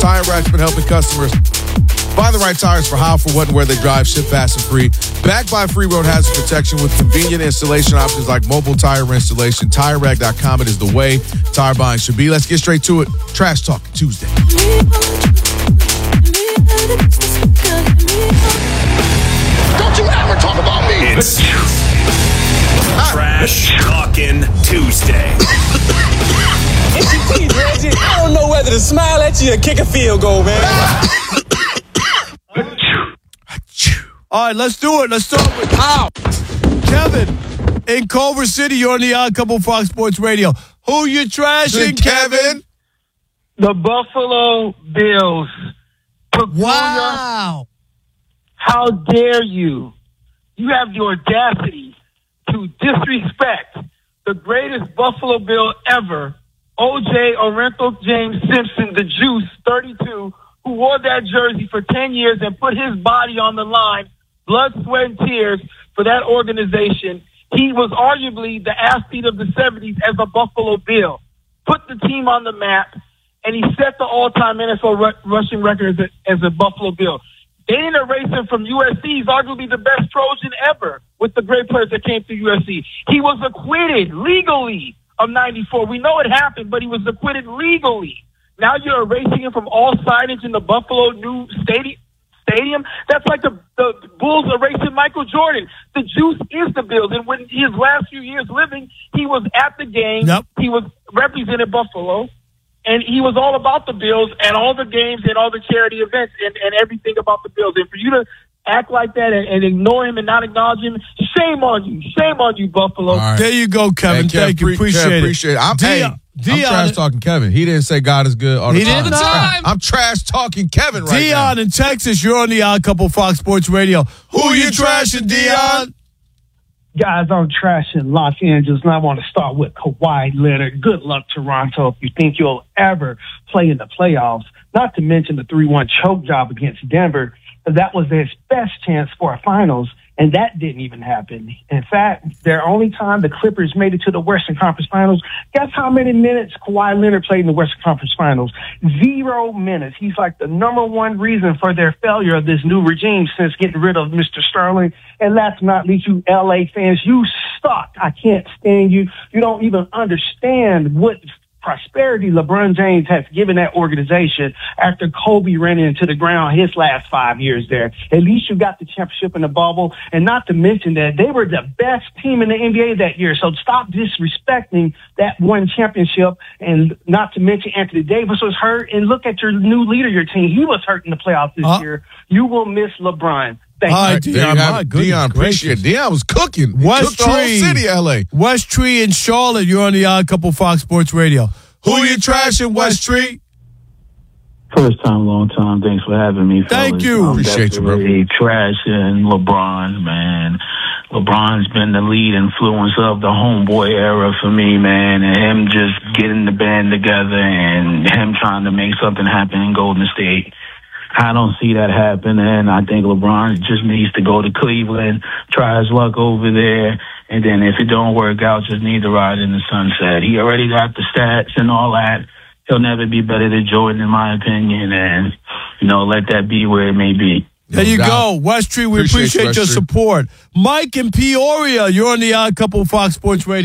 Tire Rack's been helping customers find the right tires for how, for what, and where they drive, ship fast and free. Backed by Free Road Hazard Protection with convenient installation options like mobile tire installation. TireRack.com, it is the way tire buying should be. Let's get straight to it. Trash Talk Tuesday. Don't you ever talk about me! It's Trash Talking Tuesday. It's your teeth, Reggie. I don't know whether to smile at you or kick a field goal, man. All right, let's do it. Let's start with Kevin in Culver City. You're on the Odd Couple Fox Sports Radio. Who you trashing, Kevin? The Buffalo Bills. Wow. How dare you? You have the audacity to disrespect the greatest Buffalo Bill ever, O.J. Orenthal James Simpson, the Juice, 32, who wore that jersey for 10 years and put his body on the line, blood, sweat, and tears for that organization. He was arguably the athlete of the 70s as a Buffalo Bill, put the team on the map, and he set the all-time NFL rushing record as a Buffalo Bill. They didn't erase him from USC. He's arguably the best Trojan ever with the great players that came through USC. He was acquitted legally of 94. We know it happened, but he was acquitted legally. Now you're erasing him from all signage in the Buffalo new stadium. That's like the Bulls erasing Michael Jordan. The Juice is the Bills. And when his last few years living, he was at the game. Yep. He was represented Buffalo. And he was all about the Bills and all the games and all the charity events and everything about the Bills. And for you to act like that and ignore him and not acknowledge him, shame on you. Shame on you, Buffalo. Right. There you go, Kevin. Hey, Thank you. Appreciate it. I'm trash talking Kevin. He didn't say God is good all the time. All the time. I'm trash talking Kevin right now. Dion in Texas, you're on the Odd Couple Fox Sports Radio. Who you trashing, Dion? Guys, I'm trashing Los Angeles, and I want to start with Kawhi Leonard. Good luck, Toronto, if you think you'll ever play in the playoffs. Not to mention the 3-1 choke job against Denver. That was their best chance for a finals, and that didn't even happen. In fact, their only time the Clippers made it to the Western Conference Finals, guess how many minutes Kawhi Leonard played in the Western Conference Finals? 0 minutes. He's like the number one reason for their failure of this new regime since getting rid of Mr. Sterling. And last but not least, you LA fans, you suck. I can't stand you. You don't even understand what prosperity LeBron James has given that organization after Kobe ran into the ground his last 5 years there. At least you got the championship in the bubble, and not to mention that they were the best team in the NBA that year. So stop disrespecting that one championship, and not to mention Anthony Davis was hurt, and look at your new leader, your team. He was hurt in the playoffs this year. You will miss LeBron. Thank you. Dion, appreciate it. Dion was cooking. West Cooked the whole Tree. city, L.A. West Tree in Charlotte, you're on the Odd Couple Fox Sports Radio. Who you trashing, West Tree? First time, long time. Thanks for having me, fellas. Thank you. Appreciate you, bro. Trashing LeBron, man. LeBron's been the lead influence of the homeboy era for me, man. And him just getting the band together and him trying to make something happen in Golden State. I don't see that happening. I think LeBron just needs to go to Cleveland, try his luck over there, and then if it don't work out, just need to ride in the sunset. He already got the stats and all that. He'll never be better than Jordan, in my opinion, and, let that be where it may be. There you go. West Tree, we appreciate your support. Mike in Peoria, you're on the Odd Couple Fox Sports Radio.